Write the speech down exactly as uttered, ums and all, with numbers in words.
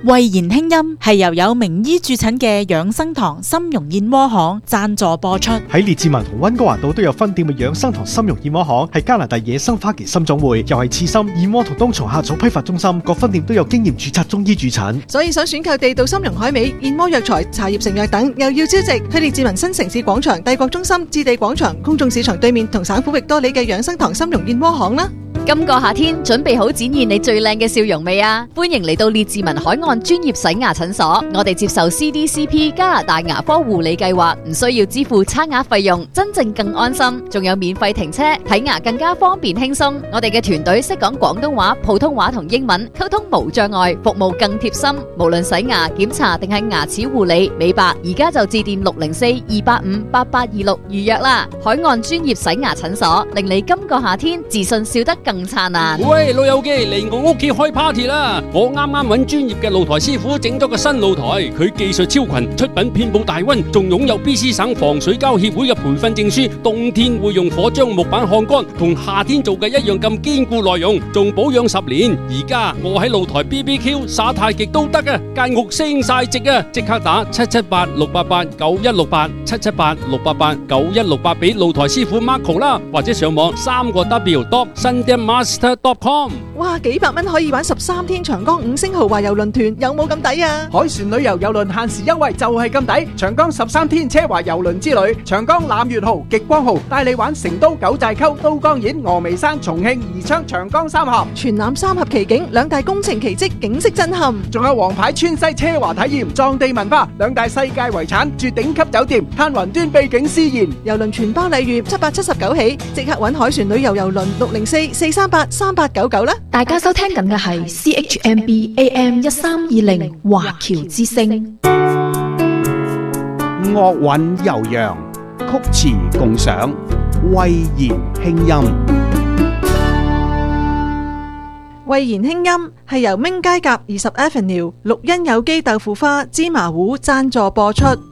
慧言輕音係由有名醫駐診嘅養生堂參茸燕窩行贊助播出。 喺列治文同溫哥華島都有分店嘅養生堂參茸燕窩行係加拿大野生花旗參總會，又係刺參、燕窩同冬蟲夏草批發中心，各分店都有經驗註冊中醫駐診。 所以想選購地道參茸海味、燕窩藥材、茶葉成藥等，又要超值，去列治文新城市廣場、帝國中心、置地廣場、公眾市場對面同省府域多里嘅養生堂參茸燕窩行啦。 今個夏天準備好展現你最靚嘅笑容未啊？歡迎嚟到列治文海岸專業洗牙診所，我哋接受 C D C P 加拿大牙科護理計劃，唔需要支付差額費用，真正更安心，仲有免費停車，睇牙更加方便輕鬆。我哋嘅團隊識講廣東話、普通話同英文，溝通無障礙，服務更貼心。無論洗牙、檢查定係牙齒護理、美白，而家就致電六零四二八五八八二六預約啦。海岸專業洗牙診所，令你今個夏天自信笑得更燦爛。 喂，老友記，嚟我屋企開 party 啦！我啱啱揾專業嘅露台師傅整咗個新露台，佢技術超群，出品遍佈大溫，仲擁有 B C 省防水膠協會嘅培訓證書。冬天會用火將木板烘乾，同夏天做嘅一樣咁堅固耐用，仲保養十年。而家我喺露台 B B Q 耍太極都得啊，間屋升晒值啊！即刻打七七八六八八九一六八七七八六八八九一六八俾露台師傅 Marco 啦，或者上網三個 W dot sundaemaster dot com。 哇，幾百蚊可以玩十三天長江五星豪華郵輪團，有冇咁抵啊？ 海船旅遊郵輪限時優惠就係咁抵，長江十三天奢華郵輪之旅，長江攬月號、極光號帶你玩成都九寨溝、都江堰、峨眉山、重慶、宜昌、長江三峽， 全攬三峽奇景，兩大工程奇蹟，景色震撼。 仲有皇牌川西奢華體驗、藏地文化，兩大世界遺產，住頂級酒店，嘆雲端秘境詩言。 郵輪全包禮遇七百七十九起，即刻搵海船旅遊郵輪六零四四三八三八九九啦！ 大家收聽緊嘅係 C H M B A M 一三二零華僑之聲， 樂韻悠揚，曲詞共賞，慧言輕音。 慧言輕音係由明街甲二十 Avenue 綠茵有機豆腐花芝麻糊贊助播出。